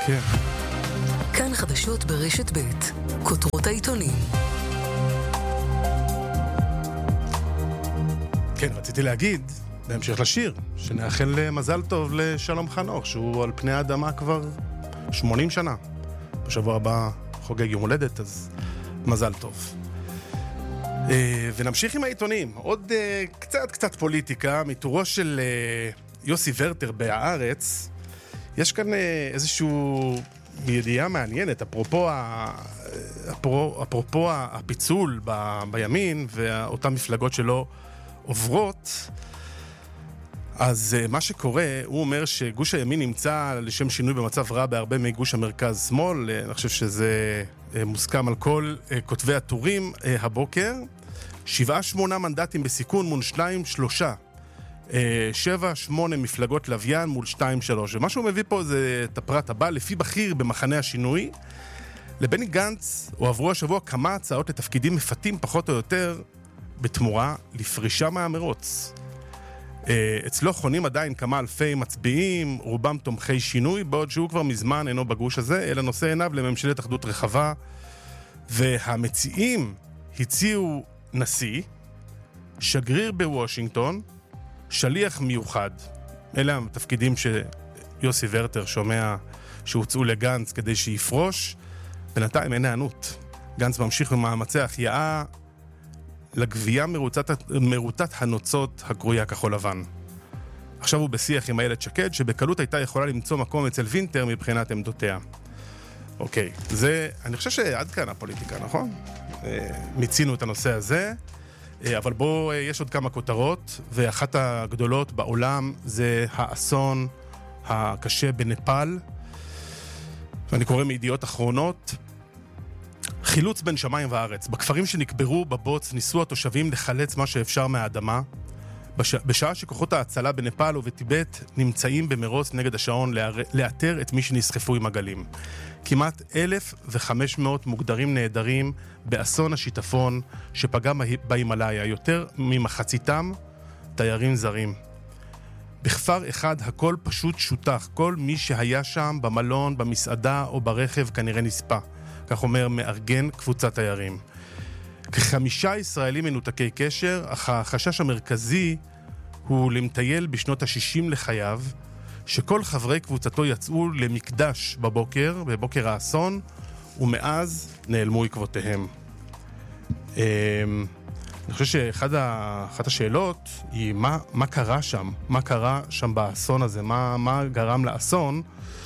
כן. כאן חדשות ברשת ב' כותרות העיתונים. כן, רציתי להגיד, בהמשך לשיר, שנאחל מזל טוב לשלום חנוך, שהוא על פני האדמה כבר 80 שנה. בשבוע הבא חוגג יום הולדת, אז מזל טוב. ונמשיך עם העיתונים. עוד קצת פוליטיקה, מתורו של יוסי ורטר בהארץ. יש כאן איזשהו ידיעה מעניינת, אפרופו הפיצול בימין, ואותן מפלגות שלא עוברות. אז מה שקורה, הוא אומר שגוש הימין נמצא לשם שינוי במצב רע בהרבה מגוש המרכז-שמאל. אני חושב שזה מוסכם על כל כותבי הטורים הבוקר. 7-8 מנדטים בסיכון מול 2-3. 7-8 מפלגות לוויין מול 2-3. ומה שהוא מביא פה זה את הפרט הבא, לפי בכיר במחנה השינוי. לבני גנץ הועברו השבוע כמה הצעות לתפקידים מפתים פחות או יותר בתמורה לפרישה מהמרוץ. אצלו חונים עדיין כמה אלפי מצביעים, רובם תומכי שינוי, בעוד שהוא כבר מזמן אינו בגוש הזה, אלא נושא עיניו לממשלת אחדות רחבה. והמציעים הציעו נשיא, שגריר בוושינגטון, שליח מיוחד. אלה התפקידים שיוסי ורטר שומע שהוצאו לגנץ כדי שיפרוש. בינתיים אין הענות. גנץ ממשיך במאמצי החייאה לגבייה מרוטת הנוצות הקרויה כחול לבן. עכשיו הוא בשיח עם איילת שקד, שבקלות הייתה יכולה למצוא מקום אצל וינטר מבחינת עמדותיה. אוקיי, אני חושב שעד כאן הפוליטיקה, נכון? מיצינו את הנושא הזה, אבל בוא, יש עוד כמה כותרות, ואחת הגדולות בעולם זה האסון הקשה בנפאל, ואני קורא מידיעות אחרונות. חילוץ בין שמיים וארץ. בכפרים שנקברו בבוץ ניסו התושבים לחלץ מה שאפשר מהאדמה. בשעה שכוחות ההצלה בנפאל ובטיבט נמצאים במרוץ נגד השעון לאתר את מי שנסחפו עם הגלים. כמעט 1,500 מוגדרים נהדרים באסון השיטפון שפגע בהימלאיה. יותר ממחציתם תיירים זרים. בכפר אחד הכל פשוט שותח. כל מי שהיה שם במלון, במסעדה או ברכב כנראה נספה. כך אומר מארגן קבוצת תיירים. כ5 ישראלים מנותקי קשר, אך החשש המרכזי הוא למטייל בשנות ה-60 לחייו, שכל חברי קבוצתו יצאו למקדש בבוקר האסון, ומאז נעלמו עקבותיהם. אני חושב שאחת השאלות היא מה קרה שם? מה קרה שם באסון הזה? מה גרם לאסון?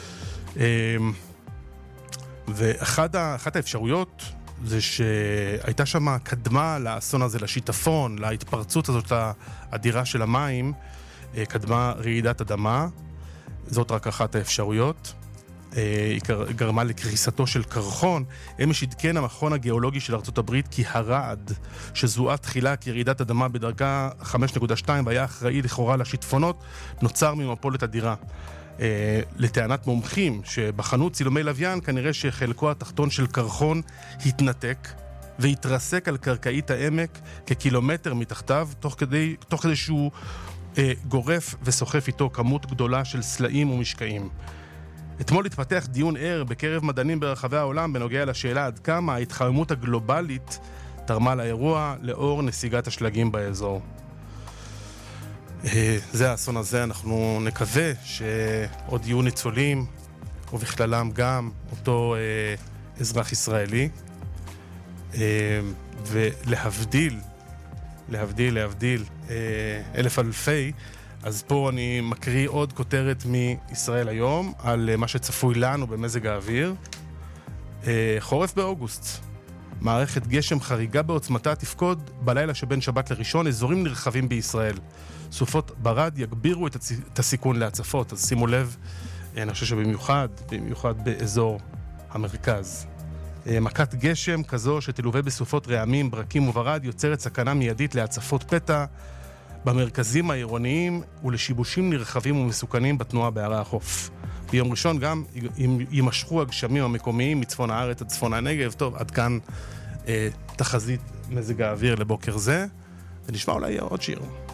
ואחת האפשרויות זה שהייתה שם קדמה לאסון הזה, לשיטפון, להתפרצות הזאת האדירה של המים, קדמה רעידת אדמה. זאת רק אחת האפשרויות. היא גרמה לקריסתו של קרחון. אמש עדכן המכון הגיאולוגי של ארצות הברית כי הרעד שזוהה תחילה כרעידת אדמה בדרגה 5.2 והיה אחראי לכאורה לשיטפונות, נוצר ממפולת אדירה. לטענת מומחים שבחנו צילומי לוויין, כנראה שחלקו התחתון של קרחון התנתק והתרסק על קרקעית העמק כקילומטר מתחתיו, תוך כדי שהוא גורף וסוחף איתו כמות גדולה של סלעים ומשקעים. אתמול התפתח דיון ער בקרב מדענים ברחבי העולם בנוגע לשאלה עד כמה ההתחממות הגלובלית תרמה לאירוע לאור נסיגת השלגים באזור. זה האסון הזה. אנחנו נקווה שעוד יהיו ניצולים, ובכללם גם אותו אזרח ישראלי. ולהבדיל אלף אלפי, אז פה אני מקריא עוד כותרת מישראל היום על מה שצפוי לנו במזג האוויר. חורף באוגוסט. מערכת גשם חריגה בעוצמתה תפקוד בלילה שבין שבת לראשון אזורים נרחבים בישראל. סופות ברד יגבירו את הסיכון להצפות, אז שימו לב, אני חושב שבמיוחד באזור המרכז. מכת גשם כזו שתלווה בסופות רעמים, ברקים וברד יוצרת סכנה מיידית להצפות פתע במרכזים העירוניים ולשיבושים נרחבים ומסוכנים בתנועה בערי החוף. ביום ראשון גם יימשכו הגשמים המקומיים מצפון הארץ עד צפון הנגב. טוב, עד כאן תחזית מזג האוויר לבוקר זה, ונשמע אולי עוד שיר.